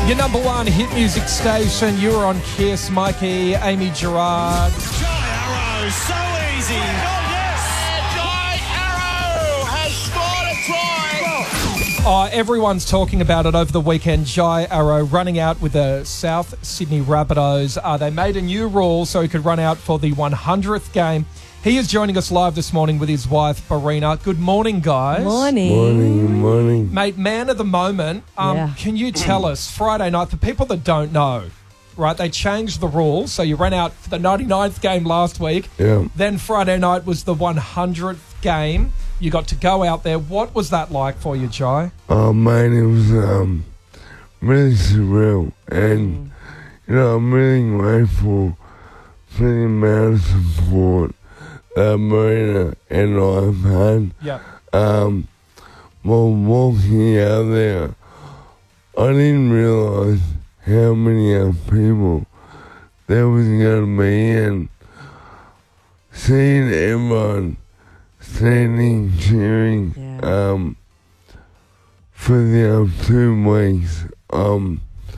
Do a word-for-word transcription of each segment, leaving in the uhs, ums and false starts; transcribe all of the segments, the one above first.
Your number one hit music station. You were on Kiss. Mikey, Amy Gerard. Jai Arrow, so easy. Oh, yes. Jai Arrow has scored a try. Oh, everyone's talking about it over the weekend. Jai Arrow running out with the South Sydney Rabbitohs. Uh, they made a new rule so he could run out for the one hundredth game. He is joining us live this morning with his wife, Barina. Good morning, guys. Morning. Morning, morning. Mate, man of the moment, um, Yeah. can you tell us, Friday night, for people that don't know, right, they changed the rules, so you ran out for the ninety-ninth game last week. Yeah. Then Friday night was the one hundredth game. You got to go out there. What was that like for you, Jai? Oh, man, it was um, really surreal. And, you know, I'm really grateful for the amount of support that Marina and I've had. Yeah. Um, while walking out there, I didn't realise how many uh, people there was going to be, and seeing everyone standing, cheering, Yeah. um, for the uh, two weeks, um,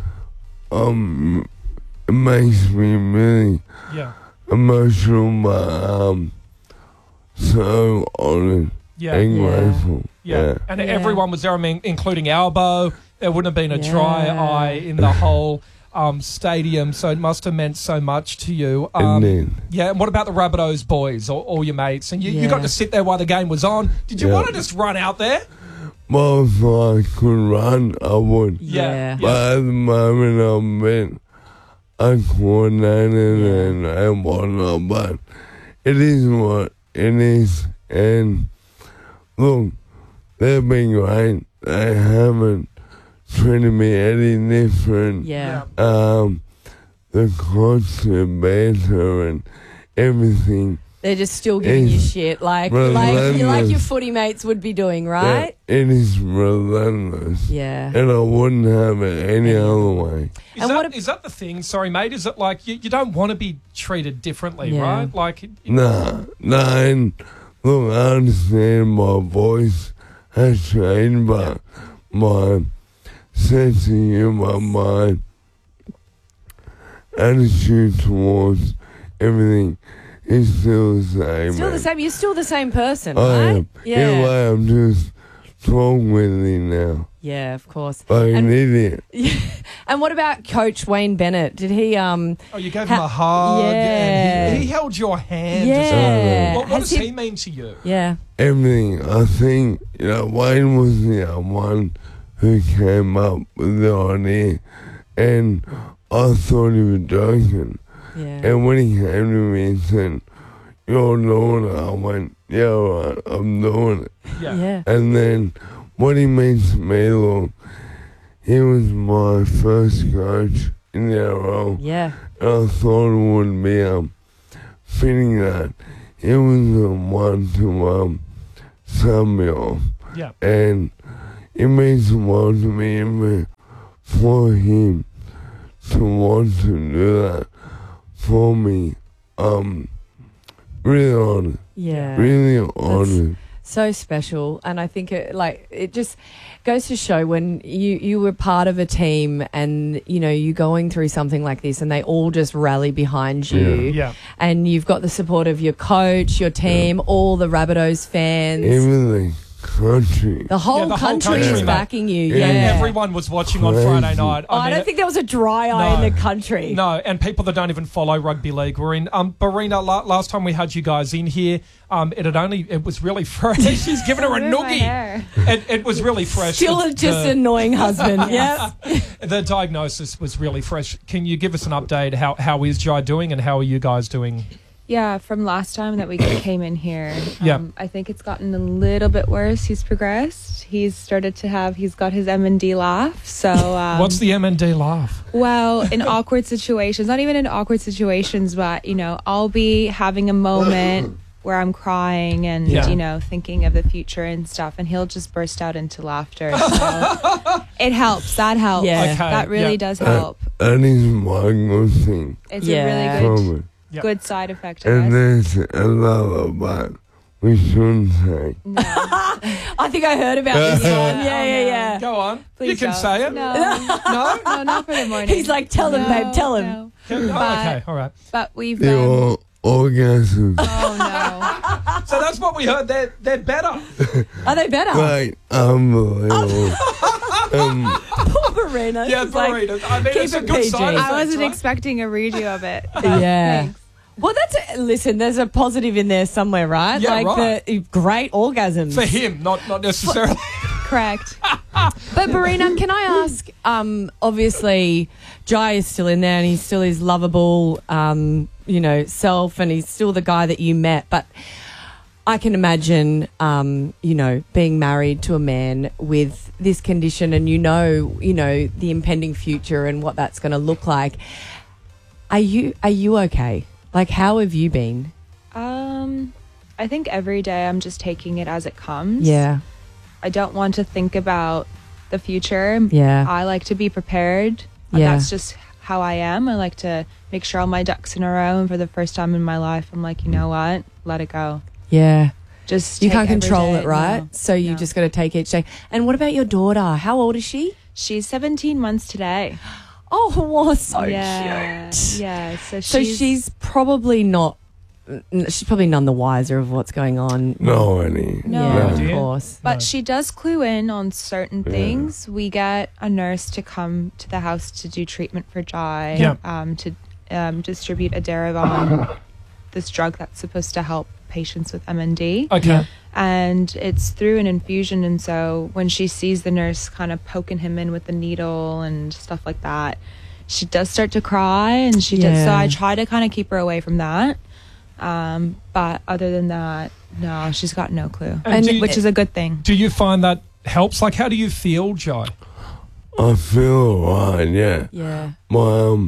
um, it makes me really Yeah. emotional, but um, so honoured Yeah. and Yeah. grateful. Yeah. Yeah. And Yeah. everyone was there, I mean, including Albo. There wouldn't have been a dry Yeah. eye in the whole um, stadium, so it must have meant so much to you. Um, Indeed. yeah, and what about the Rabbitohs boys, or all your mates? And you, you got Yeah. to sit there while the game was on. Did you Yeah. want to just run out there? Well, if I could run, I would. Yeah. But at the moment, I'm a bit uncoordinated Yeah. and, and whatnot. But it is what it is. And look, they've been great. They haven't treated me any different. Yeah. Um, the constant banter and everything. They're just still giving you It's shit, like like like relentless. your footy mates would be doing, right? Yeah, it is relentless. Yeah. And I wouldn't have it any Any other other way. Is, And that, what ab- is that the thing? Sorry, mate. Is it like you, you don't want to be treated differently, Yeah. right? Like, it- Nah, nah, and look, I understand my voice has changed, but my sense of humour, my attitude towards everything is still the same. Still the man. same. You're still the same person, I right? am. Yeah. In a way, I'm just strong with it now. Yeah, of course. Like an And- idiot. And what about Coach Wayne Bennett? Did he um oh, you gave Ha- him a hug, Yeah. and he, he held your hand. as well. Yeah. What, what Has does he- he mean to you? Yeah. Everything. I think, you know, Wayne was the uh, one who came up with the idea, and I thought he was joking. Yeah. And when he came to me and said, "You're doing it," I went, "Yeah, all right, I'm doing it." Yeah. Yeah. And then what he means to me, look, he was my first coach in the role. Yeah. And I thought it would be um, fitting that he was the one to um, sum me off. Yeah. And it means the world to me and for him to want to do that for me. Um, really honoured. Yeah. Really honoured. So special, and I think it like it just goes to show when you you were part of a team and you know you going through something like this and they all just rally behind you. Yeah. Yeah. And you've got the support of your coach, your team, all the Rabbitohs fans. Even the country. the whole Yeah, the whole country country, is mate. backing you. Yeah. Yeah. And everyone was watching on Crazy. Friday night. Oh, I mean, don't it- think there was a dry eye No. in the country. No, and people that don't even follow rugby league were in. Um, Barina, la- last time we had you guys in here, um, it had only it was really fresh. She's giving her a Move my noogie. hair. It, it was really fresh. Still The- just the, an annoying husband. Yeah. the diagnosis was really fresh. Can you give us an update? How how is Jai doing, and how are you guys doing? Yeah, from last time that we came in here, um, Yeah. I think it's gotten a little bit worse. He's progressed. He's started to have, he's got his M and D laugh. So, um, What's the M and D laugh? well, in awkward situations, not even in awkward situations, but, you know, I'll be having a moment where I'm crying and, Yeah. you know, thinking of the future and stuff, and he'll just burst out into laughter. So it helps. That helps. Yeah. Okay, That really yeah. does Uh, help. That is one good thing It's Yeah. a really good, from it. Yeah. good side effect, I And guess. there's another, but we shouldn't say. No, I think I heard about this one. Yeah, yeah, yeah. Go on. please you can don't. say it. No, No? no, not for the morning. He's like, tell him, No, babe, tell him. no. Oh, But- okay, all right. But we've They um, are orgasms. oh So that's what we heard. They're, they're better. Are they better? Like, unbelievable. um, Poor Marina. Yeah, She's like, burritos. I mean, keep it's a it good P G. side no, effect, I wasn't right? expecting a redo of it. but Yeah. thanks. Well, that's a, listen. There's a positive in there somewhere, right? Yeah, like right. the great orgasms For him, not not necessarily. Correct. But Marina, can I ask? Um, obviously, Jai is still in there, and he's still his lovable, um, you know, self, and he's still the guy that you met. But I can imagine, um, you know, being married to a man with this condition, and you know, you know, the impending future and what that's going to look like. Are you are you okay? Like, how have you been? Um, I think every day I'm just taking it as it comes. Yeah, I don't want to think about the future. yeah, I like to be prepared. And Yeah. That's just how I am. I like to make sure all my ducks in a row. And for the first time in my life, I'm like, you know what? Let it go. yeah. Just You take can't every control day. it, right? No. So you No. just got to take each day. And what about your daughter? How old is she? She's seventeen months today. Oh, well, so yeah. cute. Yeah. So she's, So she's probably not. n- She's probably none the wiser of what's going on. no, any. No. Yeah, idea. of course. But No. she does clue in on certain Yeah. things. We get a nurse to come to the house to do treatment for Jai, Yeah. um, to um, distribute Adaragon, this drug that's supposed to help patients with M N D. Okay. And it's through an infusion. And so when she sees the nurse kind of poking him in with the needle and stuff like that, she does start to cry. And she does. So Yeah. I try to kind of keep her away from that. Um, but other than that, no, she's got no clue, And do you- which is a good thing. Do you find that helps? Like, how do you feel, Jai? I feel alright, yeah. Yeah, My um,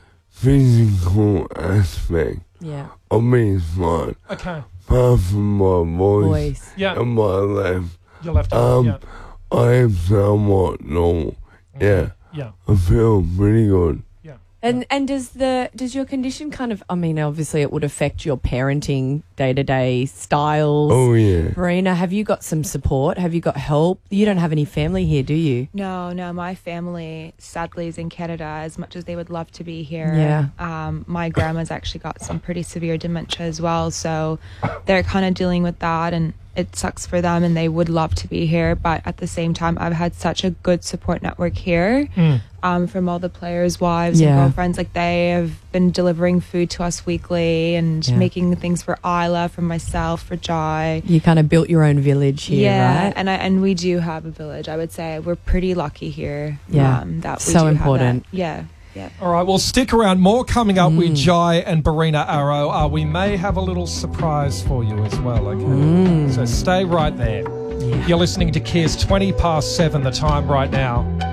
physical aspect yeah. of me is fine. Okay. Apart from my voice Voice. Yeah. and my left, Your left arm. um, yeah. I am somewhat normal. Yeah, Yeah. I feel pretty good. And and does the does your condition kind of? I mean, obviously, it would affect your parenting day to day styles. Oh yeah. Marina, have you got some support? Have you got help? You don't have any family here, do you? No, no, my family sadly is in Canada. As much as they would love to be here, Yeah. Um, my grandma's actually got some pretty severe dementia as well, so they're kind of dealing with that, and it sucks for them. And they would love to be here, but at the same time, I've had such a good support network here, Mm. um, from all the players' wives Yeah. and girlfriends. Like they have been delivering food to us weekly and Yeah. making things for Isla, for myself, for Jai. You kind of built your own village here, Yeah, right? and I and we do have a village. I would say we're pretty lucky here. Yeah. um, that we So do have important. that. Yeah, yeah. All right, well, stick around. More coming up with Jai and Barina Arrow. Uh, we may have a little surprise for you as well, okay? So stay right there. You're listening to Kiss twenty past seven, the time right now.